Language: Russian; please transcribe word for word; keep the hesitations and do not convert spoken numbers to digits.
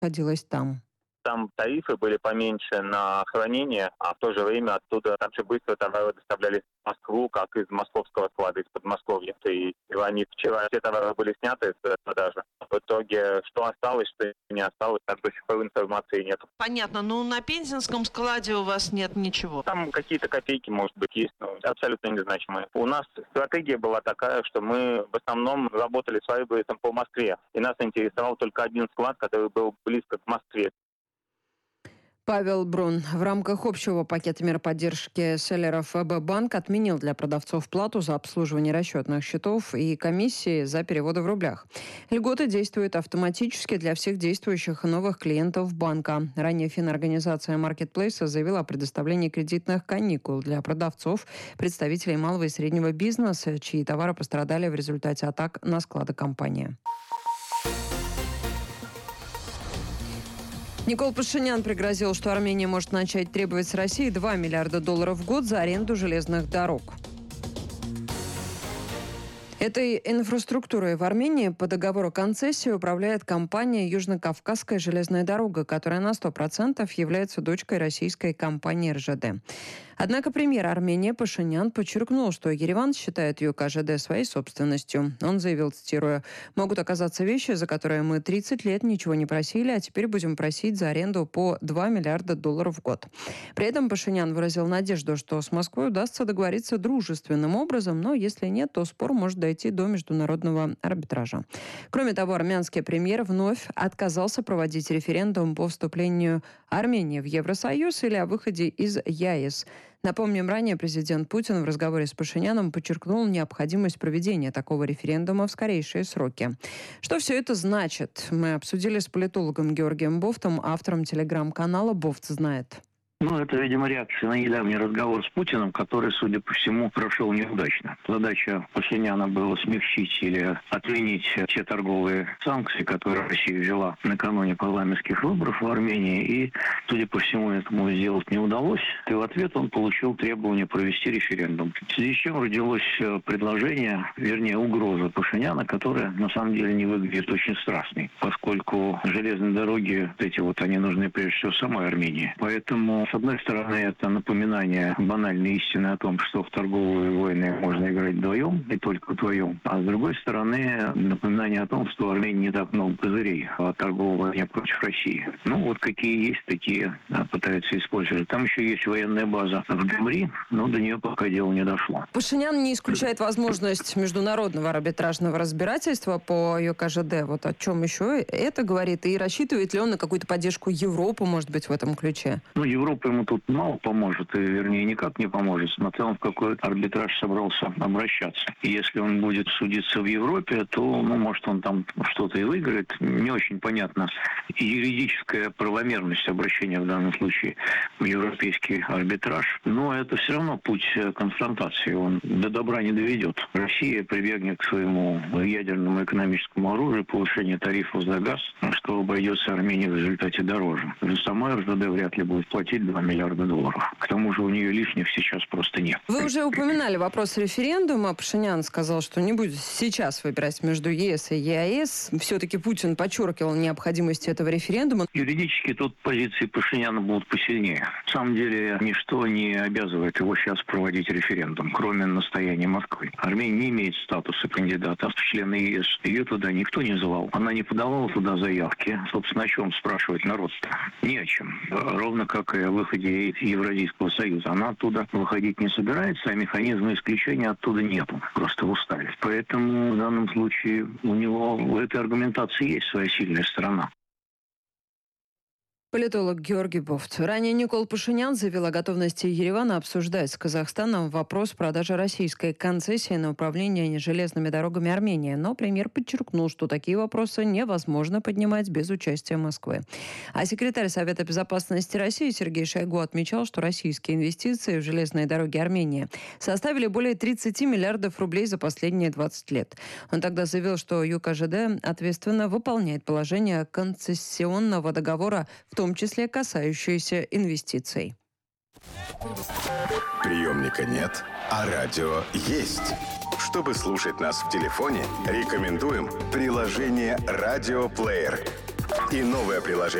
находилось там. Там тарифы были поменьше на хранение, а в то же время оттуда также быстро товары доставлялись в Москву, как из московского склада, из Подмосковья. И они вчера все товары были сняты с продажи. В итоге, что осталось, что не осталось, так до сих пор информации нет. Понятно. Ну, на Пензенском складе у вас нет ничего? Там какие-то копейки, может быть, есть, но абсолютно незначимые. У нас стратегия была такая, что мы в основном работали с вайбритом по Москве. И нас интересовал только один склад, который был близко к Москве. Павел Брун в рамках общего пакета мер поддержки селлеров ВБ-банк отменил для продавцов плату за обслуживание расчетных счетов и комиссии за переводы в рублях. Льготы действуют автоматически для всех действующих и новых клиентов банка. Ранее финорганизация Marketplace заявила о предоставлении кредитных каникул для продавцов, представителей малого и среднего бизнеса, чьи товары пострадали в результате атак на склады компании. Никол Пашинян пригрозил, что Армения может начать требовать с России два миллиарда долларов в год за аренду железных дорог. Этой инфраструктурой в Армении по договору концессии управляет компания «Южно-Кавказская железная дорога», которая на сто процентов является дочкой российской компании эр жэ дэ. Однако премьер Армении Пашинян подчеркнул, что Ереван считает ю ка жэ дэ своей собственностью. Он заявил, цитируя: «Могут оказаться вещи, за которые мы тридцать лет ничего не просили, а теперь будем просить за аренду по два миллиарда долларов в год». При этом Пашинян выразил надежду, что с Москвой удастся договориться дружественным образом, но если нет, то спор может дойти до международного арбитража. Кроме того, армянский премьер вновь отказался проводить референдум по вступлению Армении в Евросоюз или о выходе из е а эс. Напомним, ранее президент Путин в разговоре с Пашиняном подчеркнул необходимость проведения такого референдума в скорейшие сроки. Что все это значит, мы обсудили с политологом Георгием Бофтом, автором телеграм-канала «Бофт знает». Ну, это, видимо, реакция на недавний разговор с Путиным, который, судя по всему, прошел неудачно. Задача Пашиняна была смягчить или отменить те торговые санкции, которые Россия ввела накануне парламентских выборов в Армении, и, судя по всему, этому сделать не удалось. И в ответ он получил требование провести референдум. В связи с чем родилось предложение, вернее, угроза Пашиняна, которая, на самом деле, не выглядит очень страстной, поскольку железные дороги, эти вот, они нужны, прежде всего, самой Армении. Поэтому, с одной стороны, это напоминание банальной истины о том, что в торговые войны можно играть вдвоем и только вдвоем. А с другой стороны, напоминание о том, что в Армении не так много козырей в торговой войне против России. Ну, вот какие есть, такие да, пытаются использовать. Там еще есть военная база в Гюмри, но до нее пока дело не дошло. Пашинян не исключает возможность международного арбитражного разбирательства по ю ка жэ дэ. Вот о чем еще это говорит? И рассчитывает ли он на какую-то поддержку Европы, может быть, в этом ключе? Ну, Европа ему тут мало поможет, и, вернее, никак не поможет. Смотря он в какой арбитраж собрался обращаться. И если он будет судиться в Европе, то, ну, может, он там что-то и выиграет. Не очень понятно юридическая правомерность обращения в данном случае в европейский арбитраж. Но это все равно путь конфронтации. Он до добра не доведет. Россия прибегнет к своему ядерному экономическому оружию, повышение тарифов за газ, что обойдется Армении в результате дороже. Сама эр жэ дэ вряд ли будет платить два миллиарда долларов. К тому же у нее лишних сейчас просто нет. Вы уже упоминали вопрос референдума. Пашинян сказал, что не будет сейчас выбирать между е эс и е а эс. Все-таки Путин подчеркивал необходимость этого референдума. Юридически тут позиции Пашиняна будут посильнее. На самом деле ничто не обязывает его сейчас проводить референдум, кроме настояния Москвы. Армения не имеет статуса кандидата в члены е эс. Ее туда никто не звал. Она не подавала туда заявки. Собственно, о чем спрашивать народ-то? Ни о чем. Ровно как и о выходе из Евразийского союза. Она оттуда выходить не собирается, а механизма исключения оттуда нету. Просто устали. Поэтому в данном случае у него в этой аргументации есть своя сильная сторона. Политолог Георгий Бофт. Ранее Никол Пашинян заявил о готовности Еревана обсуждать с Казахстаном вопрос продажи российской концессии на управление железными дорогами Армении. Но премьер подчеркнул, что такие вопросы невозможно поднимать без участия Москвы. А секретарь Совета безопасности России Сергей Шойгу отмечал, что российские инвестиции в железные дороги Армении составили более тридцать миллиардов рублей за последние двадцать лет. Он тогда заявил, что ю ка жэ дэ ответственно выполняет положение концессионного договора, в в том числе касающиеся инвестиций. Приемника нет, а радио есть. Чтобы слушать нас в телефоне, рекомендуем приложение «Радиоплеер». и новое приложение.